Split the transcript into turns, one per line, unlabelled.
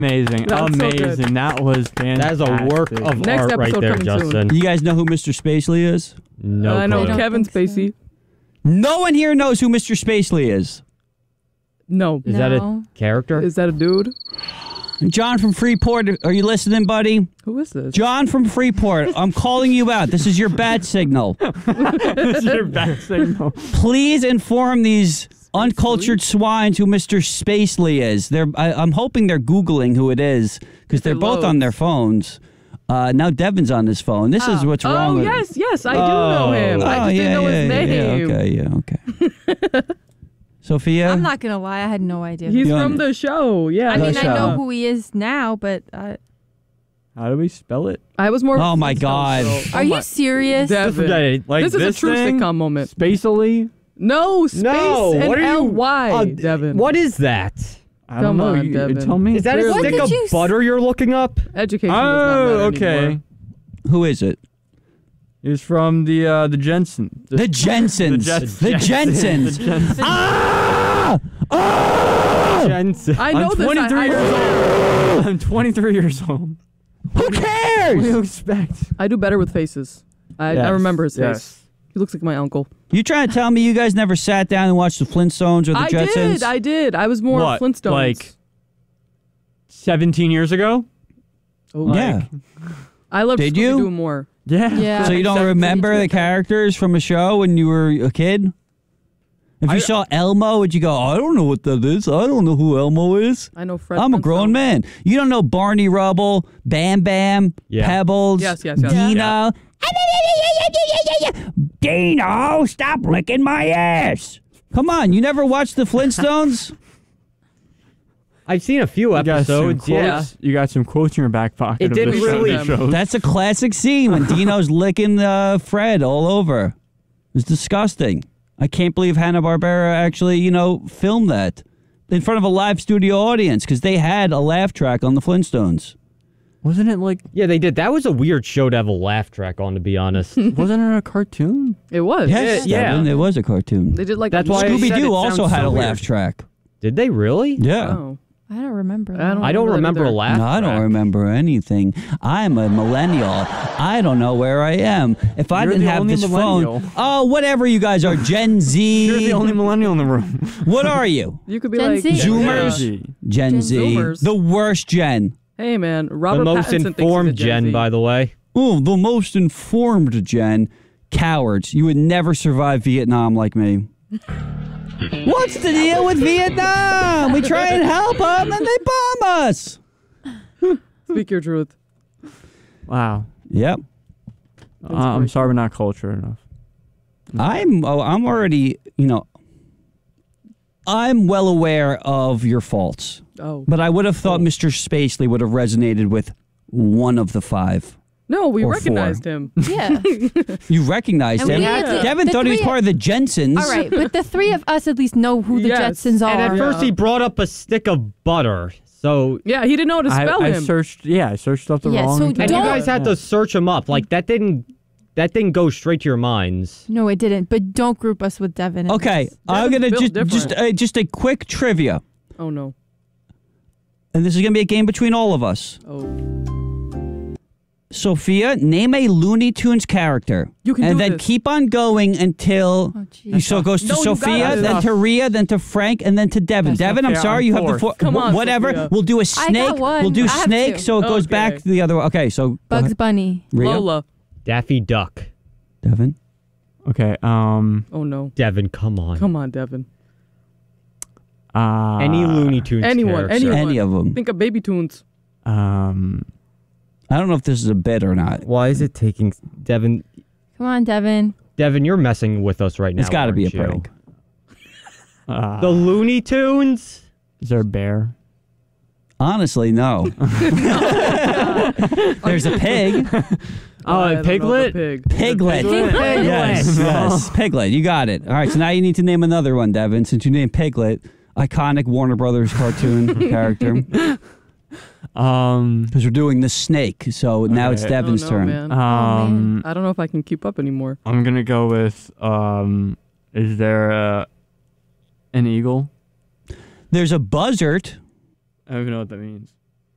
Amazing.
That's so
Amazing.
good.
That was fantastic.
That is a work of
Next
art right
episode
there,
coming
Justin.
soon.
You guys know who Mr. Spacely is?
No
I know
clue.
Kevin
think so.
Spacey.
No one here knows who Mr. Spacely is.
No.
Is that a
No.
character?
Is that a dude?
John from Freeport, are you listening, buddy?
Who is this?
John from Freeport, I'm calling you out. This is your bat signal.
It's your back signal.
Please inform these uncultured swines who Mr. Spacely is. I'm hoping they're Googling who it is because they're both on their phones. Now Devin's on his phone. This is what's wrong with
yes, I do know him. I just didn't know his name.
Okay. Sophia?
I'm not gonna lie, I had no idea.
He's
You
from
want-
the show. Yeah.
I mean, I know
show.
who he is now, but
How do we spell it?
I was more.
Oh my God.
are you serious?
Devin.
Like
This is a true
thing?
sitcom moment.
Spacely?
No, space
No,
and
what are you-
L-Y, Devin.
What is that?
I don't
Come
know.
on,
You
Devin.
tell me.
Is that a
What
stick
did
of
you
butter you're looking up?
Education does
Oh,
not matter
okay.
anymore.
Who is it?
It's from the Jensen.
The Jensens. The Jensens.
The Jensens.
Ah! Ah!
Jensen.
I know
I'm
this.
23 years old. I'm 23 years old.
Who
What do
cares?
you expect?
I do better with faces. I
Yes,
remember his face.
yes.
He looks like my uncle.
You trying to tell me you guys never sat down and watched the Flintstones or the Jetsons?
I did. I was more
What,
Flintstones.
like- 17 years ago?
Oh,
Yeah.
I loved
Did you?
Scooby-Doo more.
Yeah.
Yeah.
So you don't remember the characters from a show when you were a kid? If you saw Elmo, would you go, I don't know what that is. I don't know who Elmo is.
I know Fred.
I'm a
Flintstone.
grown man. You don't know Barney Rubble, Bam Bam,
Yeah.
Pebbles,
Yes.
Dino. Dino, stop licking my ass. Come on, you never watched the Flintstones?
I've seen a few
You got some
episodes. Yeah.
quotes. You got some quotes in your back pocket.
It
of
didn't
this
really-
shows.
That's a classic scene when Dino's licking Fred all over. It's disgusting. I can't believe Hanna-Barbera actually, filmed that in front of a live studio audience because they had a laugh track on the Flintstones.
Wasn't it like?
Yeah, they did. That was a weird show to have a laugh track on, to be honest.
Wasn't it a cartoon?
It was.
Yes,
yeah.
Devin, it was a cartoon.
They did like.
That's
a
why I
movie.
said it
Scooby-Doo also
sounds
had
so
a
weird.
laugh track.
Did they really?
Yeah.
Oh.
I don't remember.
I don't
that
remember
either.
a laugh
No, I don't
track.
remember anything. I'm a millennial. I don't know where I am. If I
You're
didn't
the
have
only
this
millennial.
phone, oh, whatever you guys are, Gen Z.
You're the only millennial in the room.
What are you?
You could be
Gen
like
Z.
Zoomers?
Gen
Gen Z.
Zoomers.
The worst gen.
Hey man,
The
Robert
most
Pattinson thinks he's a
informed
Gen
Gen,
Z.
by the way.
Oh, the most informed gen. Cowards. You would never survive Vietnam like me. What's the deal with Vietnam? We try and help them and they bomb us.
Speak your truth.
Wow.
Yep.
I'm sorry we're not cultured enough.
I'm already, I'm well aware of your faults.
Oh.
But I would have thought Mr. Spacely would have resonated with one of the five.
No, we
Or
recognized him.
Yeah.
You recognized
And
him.
we had to-
Devin
the
thought he was
three-
part of the Jensens.
All right, but the three of us at least know who the
Yes.
Jetsons are.
And at first he brought up a stick of butter. So
Yeah, he didn't know how to spell
I
him.
searched. Yeah, I searched up the
Yeah,
wrong.
so
and you
Don't-
guys had to search him up. Like that didn't go straight to your minds.
No, it didn't. But don't group us with Devin. in
Okay,
this.
I'm
Devin's
gonna
built
just a quick trivia,
Oh no.
and this is gonna be a game between all of us.
Oh.
Sophia, name a Looney Tunes character,
You can
and
do
then
this.
keep on going until
Oh, jeez.
so it goes to
No, you got
Sophia,
it.
then to Rhea, then to Frank, and then to Devin.
That's
Devin, I'm
Sophia
sorry,
on
you have the
fourth.
four.
Come on,
whatever.
Sophia.
We'll do a
I
snake.
got one.
We'll do
I have
snake,
two.
so it goes
Okay.
back to the other. Okay, so go
Bugs
ahead.
Bunny.
Rhea,
Lola.
Daffy Duck.
Devin.
Okay.
Oh no.
Devin, come on.
Come on, Devin.
Any Looney Tunes
Anyone,
character.
anyone.
Any of them.
Think of Baby Tunes.
I don't know if this is a bit or not.
Why is it taking Devin?
Come on, Devin.
Devin, you're messing with us right now.
It's got to be a
aren't you?
prank.
The Looney Tunes.
Is there a bear?
Honestly, no. There's a pig.
Oh,
I
a
don't know,
pig?
the pig.
Piglet.
Piglet.
Yes. Piglet. You got it. All right, so now you need to name another one, Devin. Since you named Piglet, iconic Warner Brothers cartoon character. Because we're doing the snake, so now it's
Okay.
Devin's
I don't know,
turn.
man. I don't know if I can keep up anymore.
I'm gonna go with. Is there an eagle?
There's a buzzard.
I don't even know what that means.